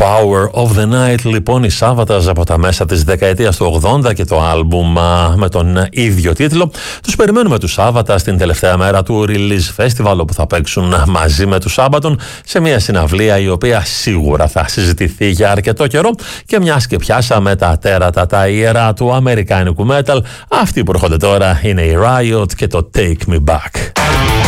Power of the Night, λοιπόν, η Savatage από τα μέσα της δεκαετίας του 80 και το άλμπουμ με τον ίδιο τίτλο. Τους περιμένουμε τους Savatage στην τελευταία μέρα του Release Festival, όπου θα παίξουν μαζί με τους Sabaton σε μια συναυλία η οποία σίγουρα θα συζητηθεί για αρκετό καιρό. Και μιας και πιάσαμε τα τέρατα, τα ιερά του αμερικάνικου metal, αυτοί που έρχονται τώρα είναι η Riot και το Take Me Back.